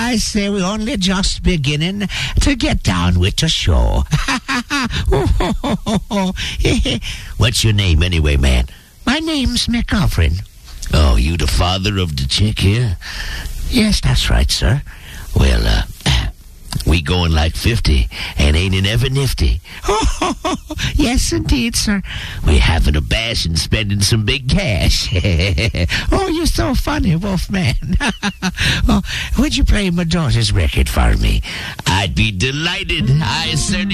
I say we're only just beginning to get down with the show. What's your name anyway, man? My name's McGovern. Oh, you the father of the chick here? Yes, that's right, sir. Well, we going like 50, and ain't it ever nifty? Yes, indeed, sir. We having a bash and spending some big cash. Oh, you're so funny, Wolfman. Oh, would you play my daughter's record for me? I'd be delighted. I certainly